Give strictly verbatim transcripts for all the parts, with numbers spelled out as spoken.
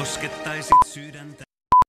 koskettaisit sydäntä.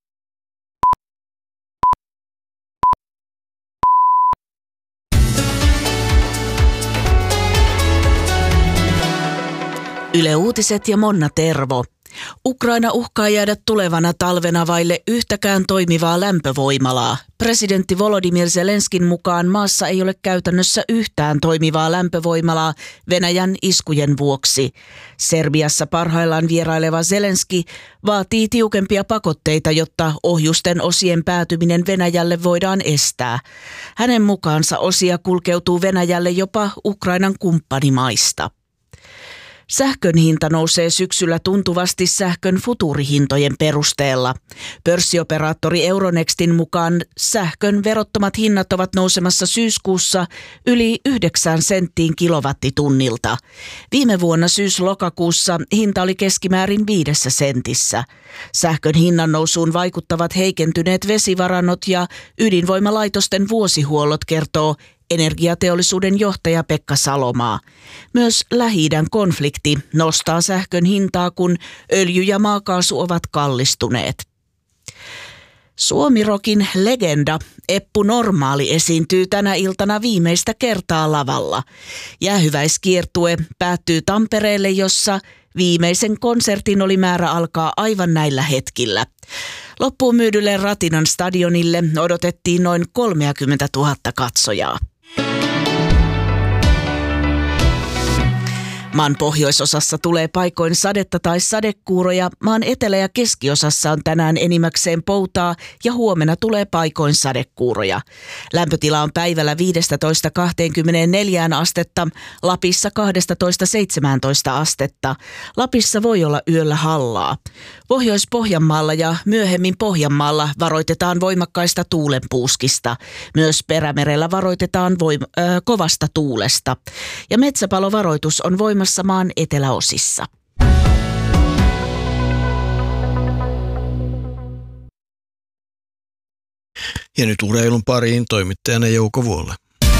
Yle Uutiset ja Monna Tervo. Ukraina uhkaa jäädä tulevana talvena vaille yhtäkään toimivaa lämpövoimalaa. Presidentti Volodymyr Zelenskin mukaan maassa ei ole käytännössä yhtään toimivaa lämpövoimalaa Venäjän iskujen vuoksi. Serbiassa parhaillaan vieraileva Zelenski vaatii tiukempia pakotteita, jotta ohjusten osien päätyminen Venäjälle voidaan estää. Hänen mukaansa osia kulkeutuu Venäjälle jopa Ukrainan kumppanimaista. Sähkön hinta nousee syksyllä tuntuvasti sähkön futuurihintojen perusteella. Pörssioperaattori Euronextin mukaan sähkön verottomat hinnat ovat nousemassa syyskuussa yli yhdeksään senttiin kilowattitunnilta. Viime vuonna syys-lokakuussa hinta oli keskimäärin viidessä sentissä. Sähkön hinnan nousuun vaikuttavat heikentyneet vesivarannot ja ydinvoimalaitosten vuosihuollot, kertoo energiateollisuuden johtaja Pekka Salomaa. Myös Lähi-idän konflikti nostaa sähkön hintaa, kun öljy ja maakaasu ovat kallistuneet. Suomirokin legenda Eppu Normaali esiintyy tänä iltana viimeistä kertaa lavalla. Jäähyväiskiertue päättyy Tampereelle, jossa viimeisen konsertin oli määrä alkaa aivan näillä hetkillä. Loppuun myydylle Ratinan stadionille odotettiin noin kolmekymmentätuhatta katsojaa. Maan pohjoisosassa tulee paikoin sadetta tai sadekuuroja, maan etelä- ja keskiosassa on tänään enimmäkseen poutaa ja huomenna tulee paikoin sadekuuroja. Lämpötila on päivällä viisitoista kaksikymmentäneljä astetta, Lapissa kaksitoista seitsemäntoista astetta. Lapissa voi olla yöllä hallaa. Pohjois-Pohjanmaalla ja myöhemmin Pohjanmaalla varoitetaan voimakkaista tuulenpuuskista. Myös Perämerellä varoitetaan voim- äh, kovasta tuulesta. Ja metsäpalovaroitus on voimassa maan eteläosissa. Ja nyt urheilun pariin toimittajana Jouko Vuolle.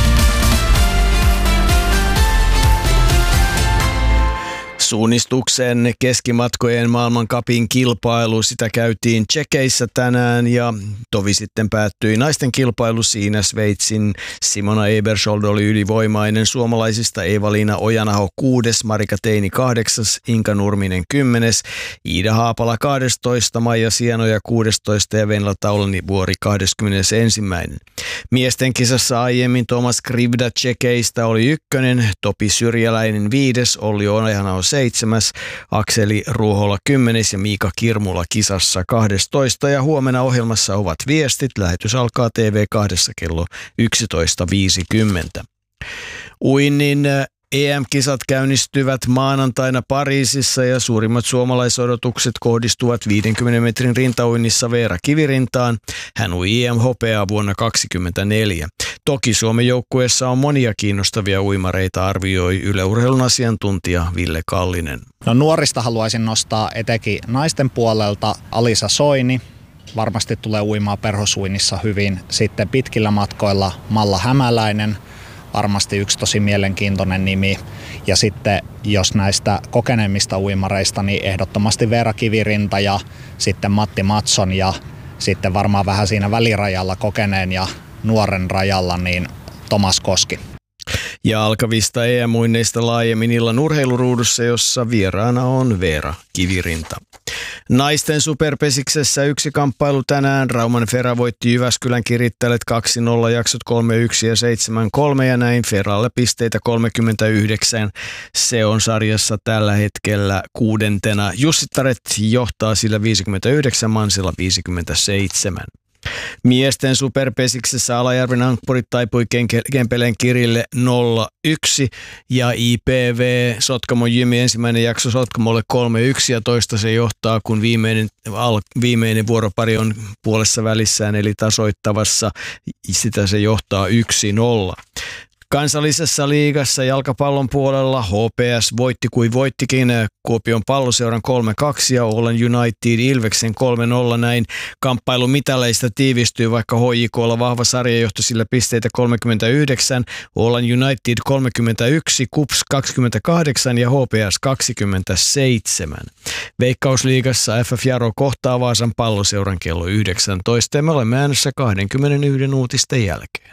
Suunnistuksen keskimatkojen maailmancupin kilpailu, sitä käytiin Tšekeissä tänään ja tovi sitten päättyi naisten kilpailu. Siinä Sveitsin Simona Ebersold oli ylivoimainen, suomalaisista Eeva-Liina Ojanaho kuudes, Marika Teini kahdeksas, Inka Nurminen kymmenes, Iida Haapala kahdestoista, Maija Sienoja kuudestoista ja Venla Taulanivuori kahdeskymmenesensimmäinen. Miesten kisassa aiemmin Tomas Krivda Tšekeistä oli ykkönen, Topi Syrjäläinen viides, Olli Ojanaho seitsemäs, Akseli Ruohola kymmenes ja Miika Kirmula kisassa kahdestoista. Ja huomenna ohjelmassa ovat viestit. Lähetys alkaa T V kaksi kello yksitoista viisikymmentä. Uinnin E M-kisat käynnistyvät maanantaina Pariisissa ja suurimmat suomalaisodotukset kohdistuvat viidenkymmenen metrin rintauinnissa Veera Kivirintaan. Hän ui I M-hopeaa vuonna kaksikymmentäneljä. Toki Suomen joukkueessa on monia kiinnostavia uimareita, arvioi Yle Urheilun asiantuntija Ville Kallinen. No, nuorista haluaisin nostaa etenkin naisten puolelta Alisa Soini. Varmasti tulee uimaan perhosuinnissa hyvin. Sitten pitkillä matkoilla Malla Hämäläinen. Varmasti yksi tosi mielenkiintoinen nimi. Ja sitten jos näistä kokeneemmista uimareista, niin ehdottomasti Veera Kivirinta ja sitten Matti Matson ja sitten varmaan vähän siinä välirajalla kokeneen ja nuoren rajalla niin Tomas Koski. Ja alkavista E M-uinneista laajemmin illan urheiluruudussa, jossa vieraana on Veera Kivirinta. Naisten superpesiksessä yksi kamppailu tänään. Rauman Fera voitti Jyväskylän Kirittäjät kaksi nolla, jaksot kolme yksi ja seitsemän kolme ja näin Feralle pisteitä kolmekymmentäyhdeksän. Se on sarjassa tällä hetkellä kuudentena. Jussi Taret johtaa sillä viisikymmentäyhdeksän, Mansilla viisikymmentäseitsemän. Miesten superpesiksessä Alajärven ankkurit taipui Kempeleen Kirille nolla yksi ja I P V Sotkamon Jymi ensimmäinen jakso Sotkamolle kolme yksi ja toista se johtaa, kun viimeinen, al, viimeinen vuoropari on puolessa välissään eli tasoittavassa, sitä se johtaa yksi nolla. Kansallisessa liigassa jalkapallon puolella H P S voitti kuin voittikin Kuopion Palloseuran kolme kaksi ja Oulun United Ilveksen kolme nolla. Näin kamppailu mitaleista tiivistyy, vaikka H J K:lla vahva sarjajohto, sillä pisteitä kolmekymmentäyhdeksän, Oulun United kolmekymmentäyksi, KuPS kaksikymmentäkahdeksan ja H P S kaksikymmentäseitsemän. Veikkausliigassa F F Jaro kohtaa Vaasan Palloseuran kello yhdeksäntoista ja me olemme äänessä kaksikymmentäyksi uutisten jälkeen.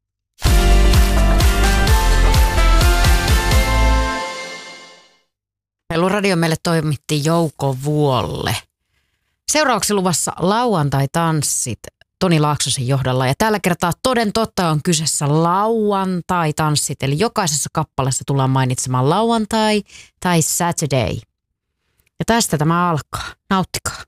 Radio meille toimitti Jouko Vuolle. Seuraavaksi luvassa lauantai-tanssit Toni Laaksosen johdolla. Ja tällä kertaa toden totta on kyseessä lauantai-tanssit. Eli jokaisessa kappaleessa tullaan mainitsemaan lauantai tai Saturday. Ja tästä tämä alkaa. Nauttikaa.